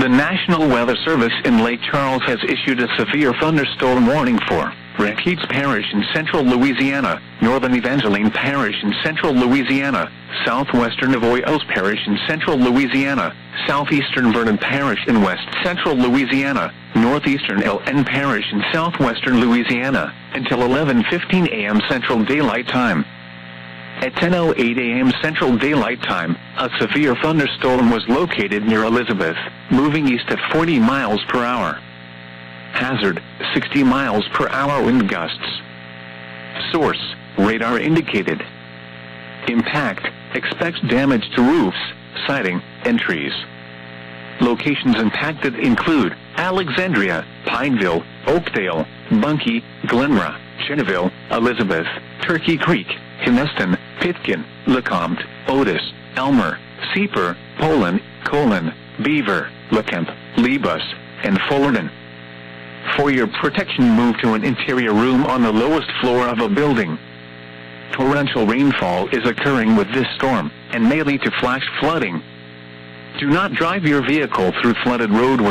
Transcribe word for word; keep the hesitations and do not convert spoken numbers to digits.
The National Weather Service in Lake Charles has issued a severe thunderstorm warning for Raquettes Parish in central Louisiana, northern Evangeline Parish in central Louisiana, southwestern Avoyelles Parish in central Louisiana, southeastern Vernon Parish in west central Louisiana, northeastern L N Parish in southwestern Louisiana, until eleven fifteen a m Central Daylight Time. At ten oh eight a m Central Daylight Time, a severe thunderstorm was located near Elizabeth, moving east at forty miles per hour. Hazard, sixty miles per hour wind gusts. Source, radar indicated. Impact, expects damage to roofs, siding, and trees. Locations impacted include Alexandria, Pineville, Oakdale, Bunkie, Glenra, Cheneville, Elizabeth, Turkey Creek, Henneston, Pitkin, Lecomte, Otis, Elmer, Sieper, Poland, Colon, Beaver, Lekemp, Lebus, and Fullerton. For your protection, move to an interior room on the lowest floor of a building. Torrential rainfall is occurring with this storm, and may lead to flash flooding. Do not drive your vehicle through flooded roadways.